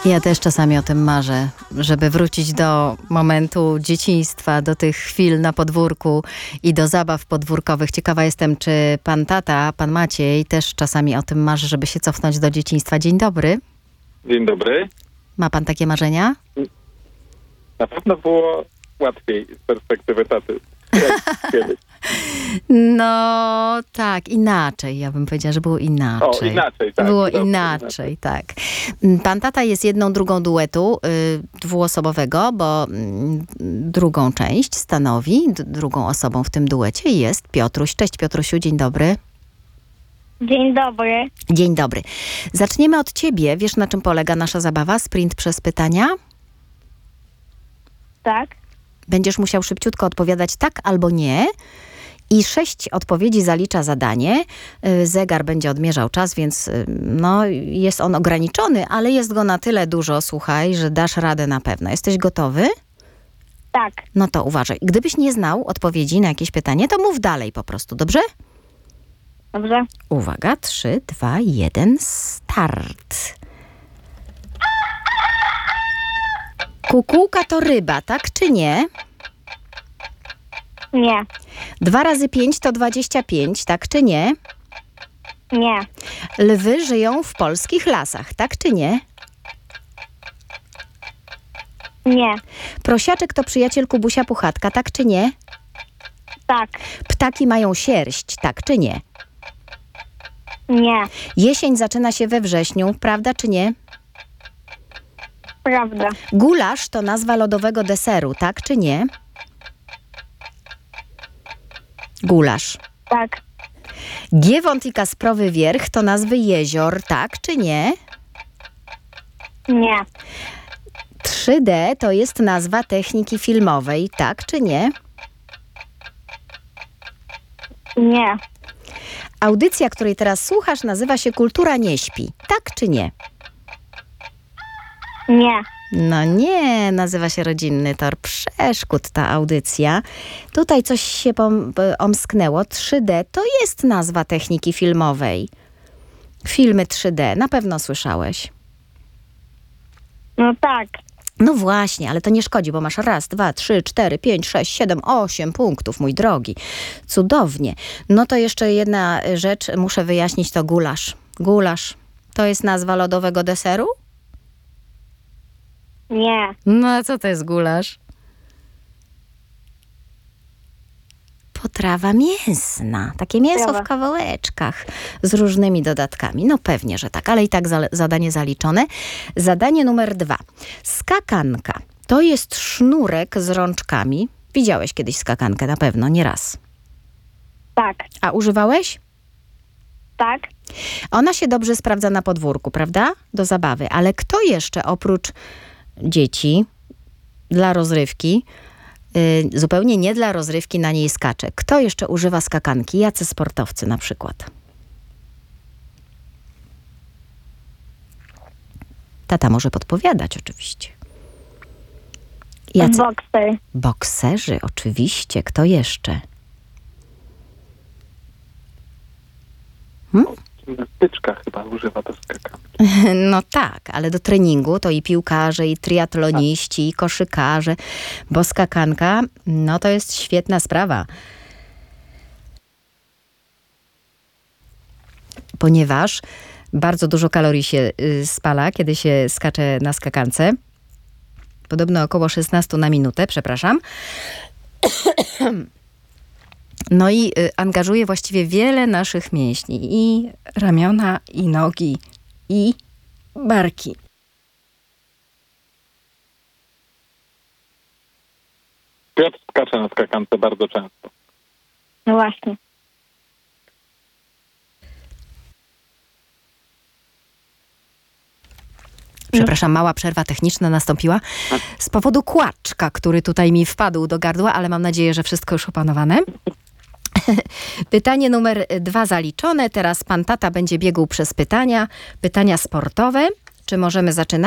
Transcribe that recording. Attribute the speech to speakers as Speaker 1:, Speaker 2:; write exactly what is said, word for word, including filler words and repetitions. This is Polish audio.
Speaker 1: Ja też czasami o tym marzę, żeby wrócić do momentu dzieciństwa, do tych chwil na podwórku i do zabaw podwórkowych. Ciekawa jestem, czy pan tata, pan Maciej też czasami o tym marzy, żeby się cofnąć do dzieciństwa. Dzień dobry.
Speaker 2: Dzień dobry.
Speaker 1: Ma pan takie marzenia?
Speaker 2: Na pewno było łatwiej z perspektywy taty. Jak kiedyś.
Speaker 1: No tak, inaczej. Ja bym powiedziała, że było inaczej.
Speaker 2: O, inaczej, tak.
Speaker 1: Było
Speaker 2: Dobrze,
Speaker 1: inaczej, tak. Pan tata jest jedną drugą duetu y, dwuosobowego, bo y, drugą część stanowi, d- drugą osobą w tym duecie jest Piotruś. Cześć Piotrusiu, dzień dobry.
Speaker 3: Dzień dobry.
Speaker 1: Dzień dobry. Zaczniemy od ciebie. Wiesz, na czym polega nasza zabawa? Sprint przez pytania?
Speaker 3: Tak.
Speaker 1: Będziesz musiał szybciutko odpowiadać tak albo nie. I sześć odpowiedzi zalicza zadanie. Y, Zegar będzie odmierzał czas, więc y, no, jest on ograniczony, ale jest go na tyle dużo, słuchaj, że dasz radę na pewno. Jesteś gotowy?
Speaker 3: Tak.
Speaker 1: No to uważaj. Gdybyś nie znał odpowiedzi na jakieś pytanie, to mów dalej po prostu, dobrze?
Speaker 3: Dobrze.
Speaker 1: Uwaga, trzy, dwa, jeden, start. Kukułka to ryba, tak czy nie?
Speaker 3: Nie.
Speaker 1: Dwa razy pięć to dwadzieścia pięć, tak czy nie?
Speaker 3: Nie.
Speaker 1: Lwy żyją w polskich lasach, tak czy nie?
Speaker 3: Nie.
Speaker 1: Prosiaczek to przyjaciel Kubusia Puchatka, tak czy nie?
Speaker 3: Tak.
Speaker 1: Ptaki mają sierść, tak czy nie?
Speaker 3: Nie.
Speaker 1: Jesień zaczyna się we wrześniu, prawda czy nie?
Speaker 3: Prawda.
Speaker 1: Gulasz to nazwa lodowego deseru, tak czy nie? Gulasz.
Speaker 3: Tak.
Speaker 1: Giewont i Kasprowy Wierch to nazwy jezior, tak czy nie?
Speaker 3: Nie.
Speaker 1: trzy D to jest nazwa techniki filmowej, tak czy nie?
Speaker 3: Nie.
Speaker 1: Audycja, której teraz słuchasz, nazywa się Kultura nie śpi, tak czy nie?
Speaker 3: Nie.
Speaker 1: No nie, nazywa się Rodzinny Tor Przeszkód ta audycja. Tutaj coś się pom- omsknęło. trzy D to jest nazwa techniki filmowej. Filmy trzy D, na pewno słyszałeś.
Speaker 3: No tak.
Speaker 1: No właśnie, ale to nie szkodzi, bo masz raz, dwa, trzy, cztery, pięć, sześć, siedem, osiem punktów, mój drogi. Cudownie. No to jeszcze jedna rzecz, muszę wyjaśnić, to gulasz. Gulasz to jest nazwa lodowego deseru?
Speaker 3: Nie.
Speaker 1: No a co to jest gulasz? Potrawa mięsna. Takie mięso
Speaker 3: Brawa.
Speaker 1: w kawałeczkach z różnymi dodatkami. No pewnie, że tak, ale i tak za- zadanie zaliczone. Zadanie numer dwa. Skakanka. To jest sznurek z rączkami. Widziałeś kiedyś skakankę na pewno, nie raz.
Speaker 3: Tak.
Speaker 1: A używałeś?
Speaker 3: Tak.
Speaker 1: Ona się dobrze sprawdza na podwórku, prawda? Do zabawy. Ale kto jeszcze oprócz dzieci dla rozrywki, yy, zupełnie nie dla rozrywki na niej skacze? Kto jeszcze używa skakanki? Jacy sportowcy na przykład? Tata może podpowiadać oczywiście. Jacy?
Speaker 3: Bokser.
Speaker 1: Bokserzy, oczywiście. Kto jeszcze?
Speaker 2: Gimnastyczka chyba używa do skakanki.
Speaker 1: No tak, ale do treningu to i piłkarze, i triatloniści, i koszykarze, bo skakanka, no to jest świetna sprawa. Ponieważ bardzo dużo kalorii się y, spala, kiedy się skacze na skakance. Podobno około szesnaście na minutę, przepraszam. No i y, angażuje właściwie wiele naszych mięśni. I ramiona, i nogi, i barki.
Speaker 2: Piotr skacze na skakance bardzo często.
Speaker 3: No właśnie.
Speaker 1: Przepraszam, mała przerwa techniczna nastąpiła z powodu kłaczka, który tutaj mi wpadł do gardła, ale mam nadzieję, że wszystko już opanowane. Pytanie numer dwa zaliczone. Teraz pan tata będzie biegł przez pytania. Pytania sportowe. Czy możemy zaczynać?